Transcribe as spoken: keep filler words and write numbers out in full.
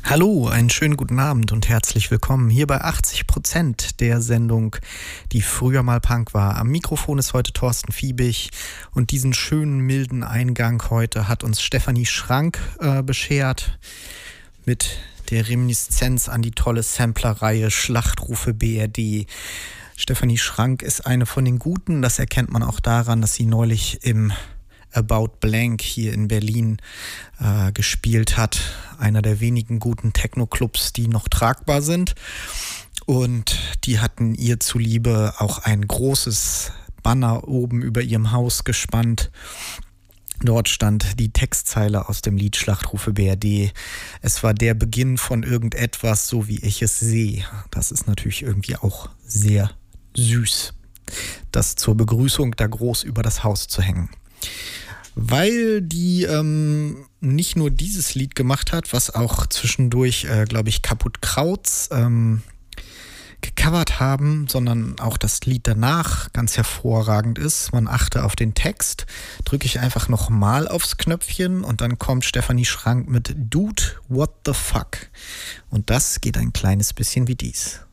Hallo, einen schönen guten Abend und herzlich willkommen hier bei achtzig Prozent der Sendung, die früher mal Punk war. Am Mikrofon ist heute Thorsten Fiebig und diesen schönen, milden Eingang heute hat uns Stefanie Schrank äh, beschert mit der Reminiszenz an die tolle Samplerreihe Schlachtrufe B R D. Stefanie Schrank ist eine von den Guten, das erkennt man auch daran, dass sie neulich im About Blank hier in Berlin äh, gespielt hat. Einer der wenigen guten Techno-Clubs, die noch tragbar sind. Und die hatten ihr zuliebe auch ein großes Banner oben über ihrem Haus gespannt. Dort stand die Textzeile aus dem Lied Schlachtrufe B R D. Es war der Beginn von irgendetwas, so wie ich es sehe. Das ist natürlich irgendwie auch sehr süß, das zur Begrüßung da groß über das Haus zu hängen. Weil die ähm, nicht nur dieses Lied gemacht hat, was auch zwischendurch, äh, glaube ich, Kaputt Krauts ähm, gecovert haben, sondern auch das Lied danach ganz hervorragend ist. Man achte auf den Text, drücke ich einfach nochmal aufs Knöpfchen und dann kommt Stefanie Schrank mit Dude, what the fuck? Und das geht ein kleines bisschen wie dies.